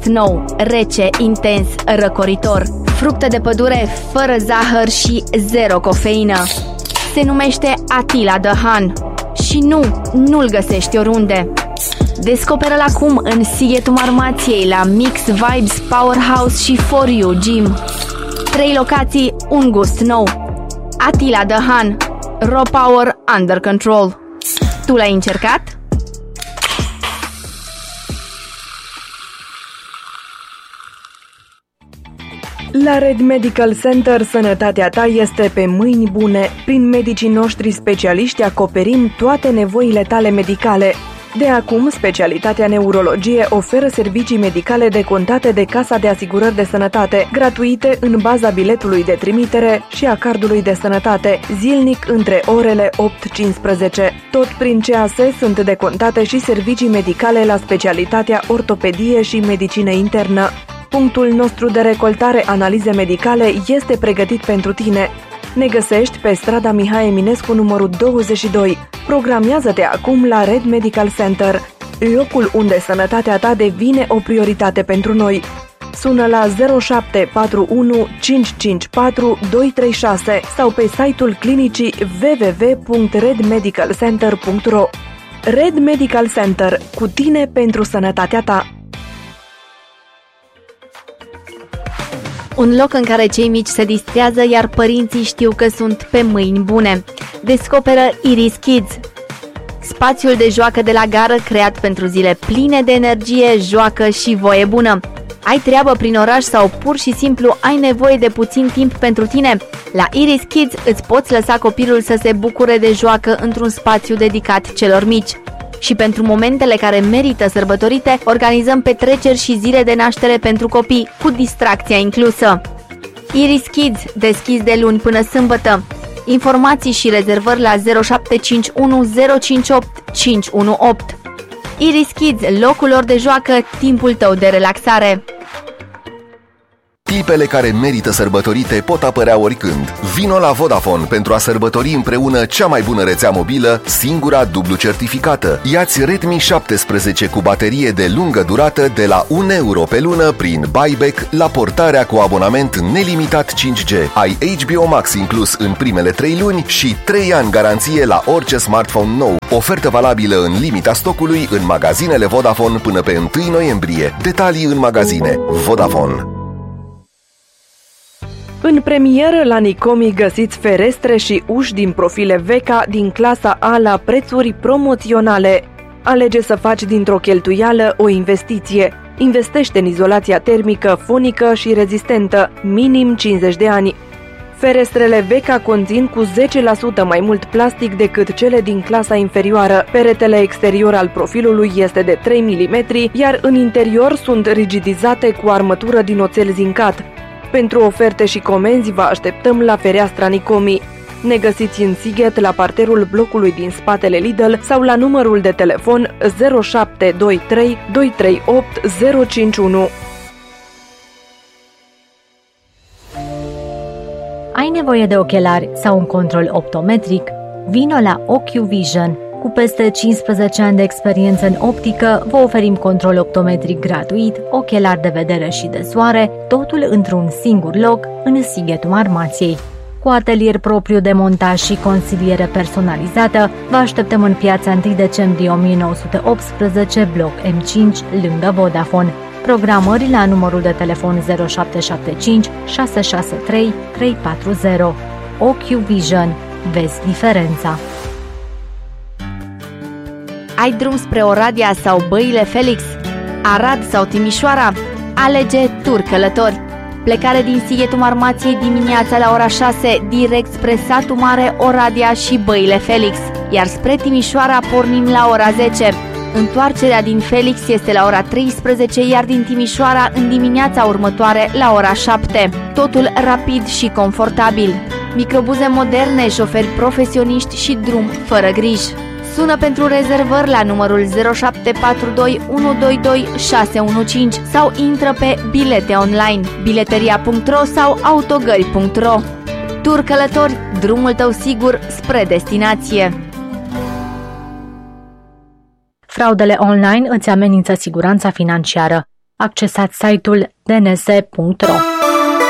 nou, rece, intens, răcoritor. Fructe de pădure fără zahăr și zero cofeină. Se numește Attila the Hun și nu-l găsești oriunde. Descoperă-l acum în Sighetul Marmației la Mix Vibes, Powerhouse și For You Gym. 3 locații, un gust nou. Attila the Hun, Raw Power Under Control. Tu l-ai încercat? La Red Medical Center, sănătatea ta este pe mâini bune. Prin medicii noștri specialiști acoperim toate nevoile tale medicale. De acum, specialitatea neurologie oferă servicii medicale decontate de Casa de Asigurări de Sănătate, gratuite în baza biletului de trimitere și a cardului de sănătate, zilnic între orele 8-15. Tot prin CAS sunt decontate și servicii medicale la specialitatea ortopedie și medicină internă. Punctul nostru de recoltare analize medicale este pregătit pentru tine. Ne găsești pe strada Mihai Eminescu numărul 22. Programează-te acum la Red Medical Center, locul unde sănătatea ta devine o prioritate pentru noi. Sună la 0741 554 236 sau pe site-ul clinicii www.redmedicalcenter.ro. Red Medical Center, cu tine pentru sănătatea ta. Un loc în care cei mici se distrează, iar părinții știu că sunt pe mâini bune. Descoperă Iris Kids, spațiul de joacă de la gară creat pentru zile pline de energie, joacă și voie bună. Ai treabă prin oraș sau pur și simplu ai nevoie de puțin timp pentru tine? La Iris Kids îți poți lăsa copilul să se bucure de joacă într-un spațiu dedicat celor mici. Și pentru momentele care merită sărbătorite, organizăm petreceri și zile de naștere pentru copii, cu distracția inclusă. Iris Kids, deschis de luni până sâmbătă. Informații și rezervări la 0751 058 518. Iris Kids, locul lor de joacă, timpul tău de relaxare. Clipele care merită sărbătorite pot apărea oricând. Vino la Vodafone pentru a sărbători împreună cea mai bună rețea mobilă, singura dublu certificată. Ia-ți Redmi 17 cu baterie de lungă durată de la 1 euro pe lună prin buyback la portarea cu abonament nelimitat 5G. Ai HBO Max inclus în primele 3 luni și 3 ani garanție la orice smartphone nou. Ofertă valabilă în limita stocului în magazinele Vodafone până pe 1 noiembrie. Detalii în magazine. Vodafone. În premieră la Nicomi găsiți ferestre și uși din profile Veca din clasa A la prețuri promoționale. Alege să faci dintr-o cheltuială o investiție. Investește în izolația termică, fonică și rezistentă, minim 50 de ani. Ferestrele Veca conțin cu 10% mai mult plastic decât cele din clasa inferioară. Peretele exterior al profilului este de 3 mm, iar în interior sunt rigidizate cu armătură din oțel zincat. Pentru oferte și comenzi vă așteptăm la fereastra Nicomi. Ne găsiți în Sighet, la parterul blocului din spatele Lidl sau la numărul de telefon 0723 238 051. Ai nevoie de ochelari sau un control optometric? Vino la OcuVision. Cu peste 15 ani de experiență în optică, vă oferim control optometric gratuit, ochelari de vedere și de soare, totul într-un singur loc, în Sighetul Marmației. Cu atelier propriu de montaj și consiliere personalizată, vă așteptăm în piața 1 decembrie 1918, bloc M5, lângă Vodafone. Programări la numărul de telefon 0775 663 340. OcuVision. Vezi diferența. Ai drum spre Oradea sau Băile Felix, Arad sau Timișoara? Alege Tur Călători. Plecare din Sighetul Marmației dimineața la ora 6, direct spre Satul Mare, Oradea și Băile Felix, iar spre Timișoara pornim la ora 10. Întoarcerea din Felix este la ora 13, iar din Timișoara în dimineața următoare la ora 7. Totul rapid și confortabil. Microbuze moderne, șoferi profesioniști și drum fără griji. Sună pentru rezervări la numărul 0742 122 615 sau intră pe bilete online, bileteria.ro sau autogări.ro. Tur Călători, drumul tău sigur spre destinație. Fraudele online îți amenință siguranța financiară. Accesați site-ul dns.ro.